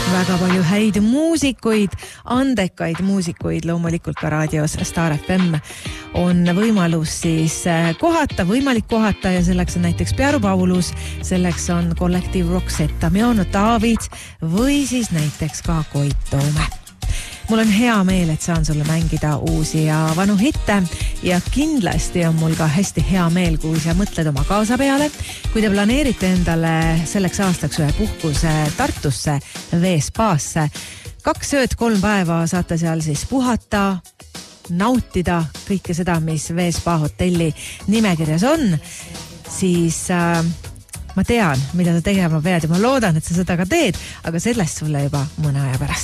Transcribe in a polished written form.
Väga palju häid muusikuid, andekaid muusikuid, loomulikult ka raadios Star FM on võimalus siis võimalik kohata ja selleks on näiteks Pearu Paulus, selleks on kollektiiv Roxetta, Meono Taavid või siis näiteks ka Koit Toome. Mul on hea meel, et saan sulle mängida uusi ja vanu hitte ja kindlasti on mul ka hästi hea meel, kui sa mõtled oma kaasa peale, kui te planeerite endale selleks aastaks ühe puhkuse Tartusse veespaasse. 2 ööd, 3 päeva saate seal siis puhata, nautida kõike seda, mis Veespa hotelli nimekirjas on, siis ma tean, mida sa tegema pead ja ma loodan, et sa seda ka teed, aga sellest sulle juba mõne aja pärast.